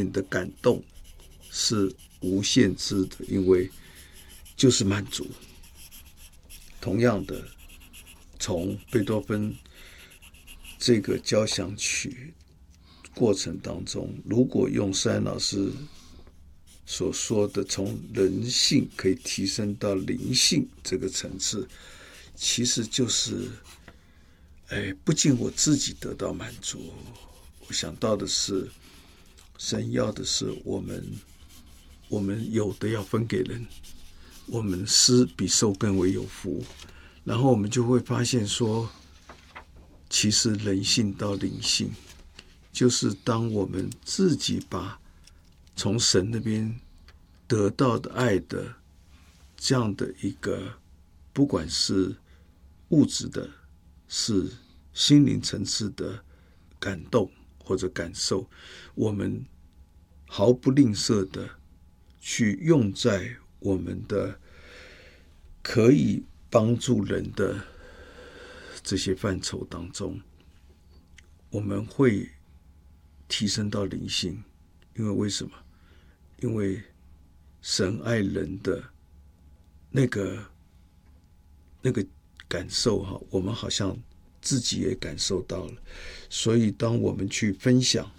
面的感动是无限制的，因为就是满足。同样的，从贝多芬这个交响曲过程当中，如果用施安老师所说的从人性可以提升到灵性这个层次，其实就是不仅我自己得到满足，我想到的是神要的是我们有的要分给人，我们施比受更为有福。然后我们就会发现说，其实人性到灵性，就是当我们自己把从神那边得到的爱的这样的一个，不管是物质的，是心灵层次的感动或者感受，我们毫不吝啬的去用在我们的可以帮助人的这些范畴当中，我们会提升到灵性。因为为什么？因为神爱人的那个感受我们好像自己也感受到了。所以当我们去分享，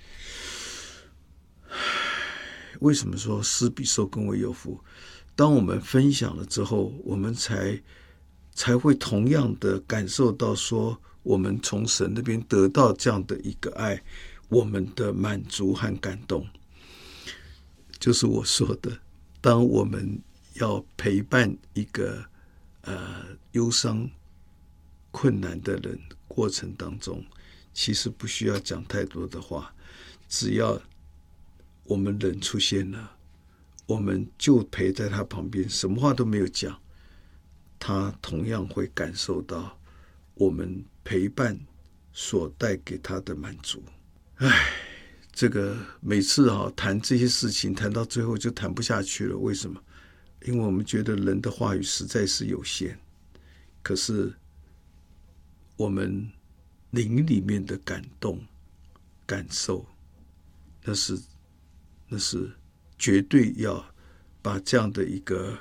为什么说施比受更为有福？当我们分享了之后，我们才会同样的感受到说，我们从神那边得到这样的一个爱，我们的满足和感动。就是我说的，当我们要陪伴一个忧伤困难的人过程当中，其实不需要讲太多的话，只要我们人出现了，我们就陪在他旁边，什么话都没有讲，他同样会感受到我们陪伴所带给他的满足。这个每次谈这些事情，谈到最后就谈不下去了。为什么？因为我们觉得人的话语实在是有限，可是我们灵里面的感动、感受，那是绝对要把这样的一个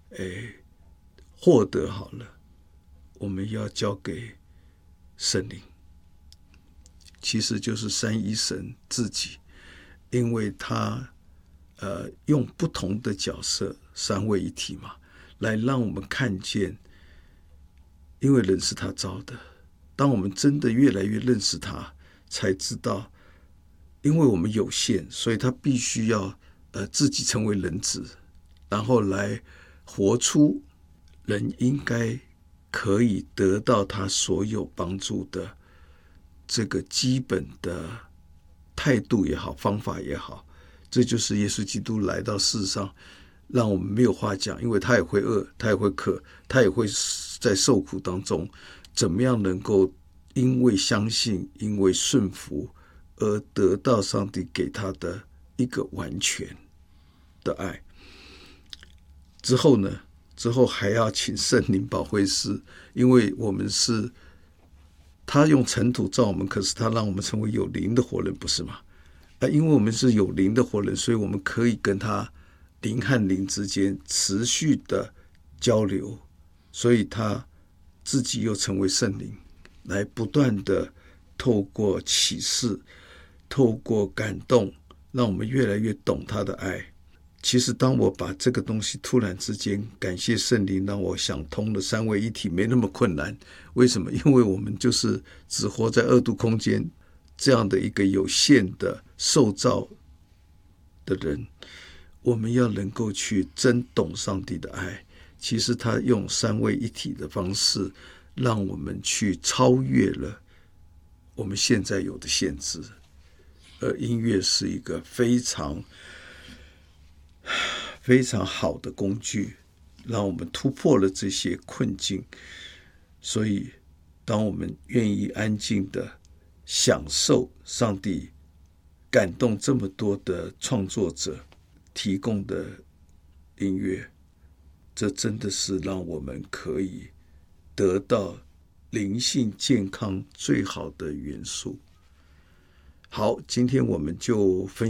获得好了，我们要交给圣灵，其实就是三一神自己，因为他用不同的角色，三位一体嘛，来让我们看见，因为人是他造的。当我们真的越来越认识他，才知道，因为我们有限，所以他必须要自己成为人子，然后来活出人应该可以得到他所有帮助的这个基本的态度也好，方法也好。这就是耶稣基督来到世上，让我们没有话讲，因为他也会饿，他也会渴，他也会在受苦当中，怎么样能够因为相信，因为顺服而得到上帝给他的一个完全的爱。之后呢？之后还要请圣灵保惠师，因为我们是他用尘土造我们，可是他让我们成为有灵的活人，不是吗？因为我们是有灵的活人，所以我们可以跟他灵和灵之间持续的交流，所以他自己又成为圣灵，来不断的透过启示，透过感动，让我们越来越懂他的爱。其实当我把这个东西突然之间感谢圣灵让我想通了，三位一体没那么困难。为什么？因为我们就是只活在二度空间这样的一个有限的受造的人，我们要能够去真懂上帝的爱。其实他用三位一体的方式让我们去超越了我们现在有的限制。而音乐是一个非常非常好的工具，让我们突破了这些困境。所以当我们愿意安静的享受上帝感动这么多的创作者提供的音乐，这真的是让我们可以得到灵性健康最好的元素。好，今天我们就分